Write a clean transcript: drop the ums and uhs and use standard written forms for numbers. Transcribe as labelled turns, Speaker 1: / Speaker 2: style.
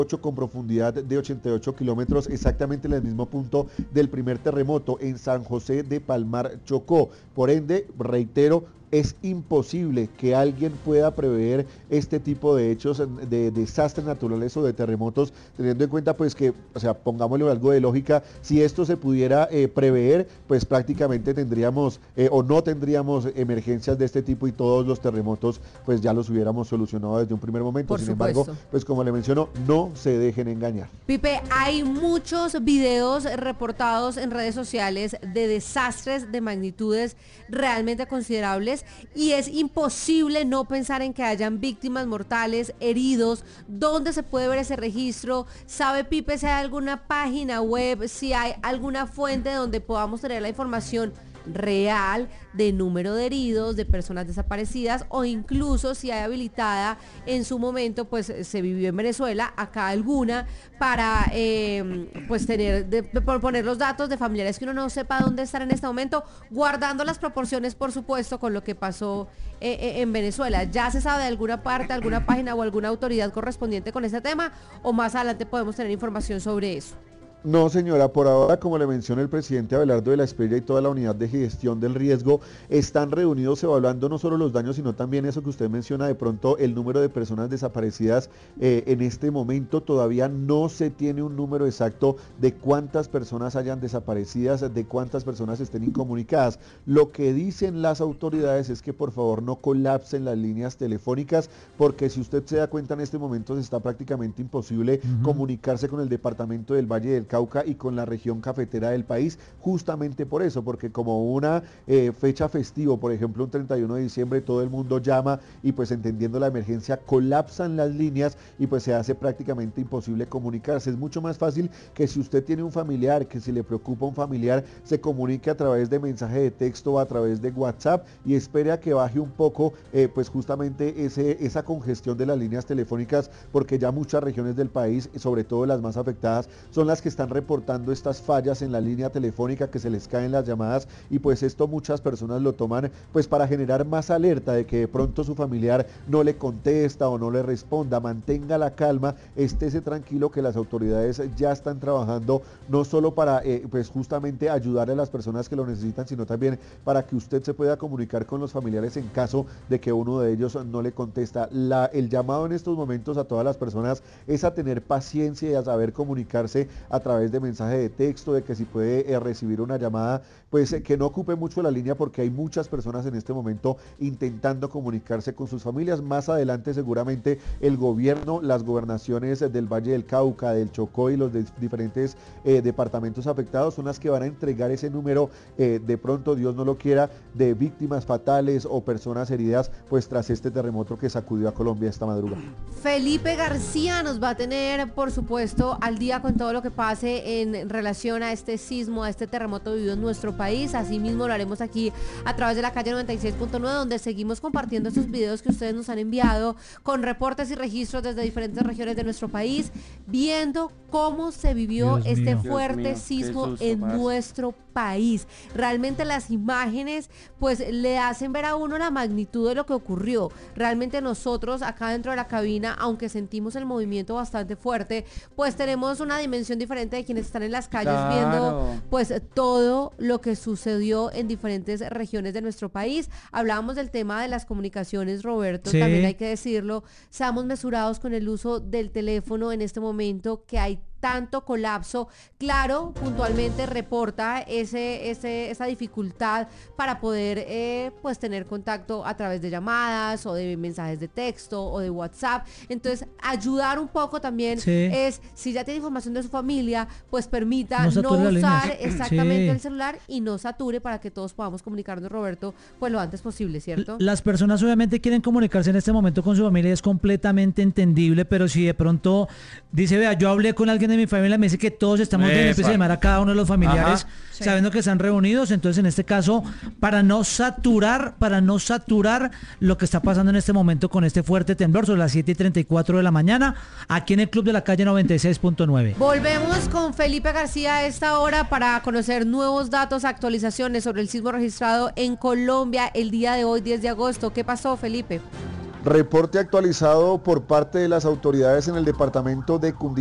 Speaker 1: con profundidad de 88 kilómetros, exactamente en el mismo punto del primer terremoto en San José de Palmar, Chocó. Por ende, reitero, es imposible que alguien pueda prever este tipo de hechos de desastres naturales o de terremotos, teniendo en cuenta pues que, o sea, pongámosle algo de lógica, si esto se pudiera prever, pues prácticamente tendríamos o no tendríamos emergencias de este tipo y todos los terremotos pues ya los hubiéramos solucionado desde un primer momento. Sin embargo, pues como le menciono, no se dejen engañar.
Speaker 2: Pipe, hay muchos videos reportados en redes sociales de desastres de magnitudes realmente considerables y es imposible no pensar en que hayan víctimas mortales, heridos. ¿Dónde se puede ver ese registro? ¿Sabe, Pipe, si hay alguna página web, si hay alguna fuente donde podamos tener la información real de número de heridos, de personas desaparecidas, o incluso si hay habilitada en su momento, pues se vivió en Venezuela, acá alguna, para pues poner los datos de familiares que uno no sepa dónde estar en este momento, guardando las proporciones, por supuesto, con lo que pasó en Venezuela? ¿Ya se sabe de alguna parte, alguna página o alguna autoridad correspondiente con este tema, o más adelante podemos tener información sobre eso?
Speaker 1: No, señora, por ahora, como le menciona el presidente Abelardo de la Espriella y toda la unidad de gestión del riesgo, están reunidos evaluando no solo los daños, sino también eso que usted menciona, de pronto el número de personas desaparecidas. En este momento todavía no se tiene un número exacto de cuántas personas hayan desaparecidas, de cuántas personas estén incomunicadas. Lo que dicen las autoridades es que por favor no colapsen las líneas telefónicas, porque si usted se da cuenta, en este momento está prácticamente imposible comunicarse con el departamento del Valle del Cauca y con la región cafetera del país, justamente por eso, porque como una fecha festivo, por ejemplo un 31 de diciembre, todo el mundo llama y pues entendiendo la emergencia colapsan las líneas y pues se hace prácticamente imposible comunicarse. Es mucho más fácil que si usted tiene un familiar, que si le preocupa un familiar, se comunique a través de mensaje de texto o a través de WhatsApp y espere a que baje un poco pues justamente esa congestión de las líneas telefónicas, porque ya muchas regiones del país, sobre todo las más afectadas, son las que están reportando estas fallas en la línea telefónica, que se les caen las llamadas y pues esto muchas personas lo toman pues para generar más alerta de que de pronto su familiar no le contesta o no le responda. Mantenga la calma, estése tranquilo que las autoridades ya están trabajando no solo para pues justamente ayudar a las personas que lo necesitan, sino también para que usted se pueda comunicar con los familiares en caso de que uno de ellos no le contesta. El llamado en estos momentos a todas las personas es a tener paciencia y a saber comunicarse a través de mensaje de texto, de que si puede recibir una llamada, pues que no ocupe mucho la línea, porque hay muchas personas en este momento intentando comunicarse con sus familias. Más adelante seguramente el gobierno, las gobernaciones del Valle del Cauca, del Chocó y los diferentes departamentos afectados son las que van a entregar ese número, de pronto Dios no lo quiera, de víctimas fatales o personas heridas pues tras este terremoto que sacudió a Colombia esta madrugada.
Speaker 2: Felipe García nos va a tener, por supuesto, al día con todo lo que pase en relación a este sismo, a este terremoto vivido en nuestro país. Asimismo lo haremos aquí a través de la calle 96.9, donde seguimos compartiendo estos videos que ustedes nos han enviado con reportes y registros desde diferentes regiones de nuestro país, viendo cómo se vivió este fuerte sismo en nuestro país. Realmente las imágenes pues le hacen ver a uno la magnitud de lo que ocurrió. Realmente nosotros acá dentro de la cabina, aunque sentimos el movimiento bastante fuerte, pues tenemos una dimensión diferente de quienes están en las calles viendo pues todo lo que sucedió en diferentes regiones de nuestro país. Hablábamos del tema de las comunicaciones, Roberto, también hay que decirlo, seamos mesurados con el uso del teléfono en este momento, que hay tanto colapso. Claro, puntualmente reporta esa dificultad para poder pues tener contacto a través de llamadas o de mensajes de texto o de WhatsApp. Entonces ayudar un poco también es, si ya tiene información de su familia, pues permita no usar exactamente el celular y no sature, para que todos podamos comunicarnos, Roberto, pues lo antes posible, ¿cierto?
Speaker 3: Las personas obviamente quieren comunicarse en este momento con su familia, es completamente entendible, pero si de pronto dice, vea, yo hablé con alguien de mi familia, me dice que todos estamos bien, empieza a llamar a cada uno de los familiares, sabiendo que están reunidos. Entonces en este caso, para no saturar lo que está pasando en este momento con este fuerte temblor, sobre las 7:34 de la mañana, aquí en el Club de la Calle 96.9.
Speaker 2: Volvemos con Felipe García a esta hora para conocer nuevos datos, actualizaciones sobre el sismo registrado en Colombia el día de hoy, 10 de agosto. ¿Qué pasó, Felipe?
Speaker 1: Reporte actualizado por parte de las autoridades en el departamento de Cundinamarca.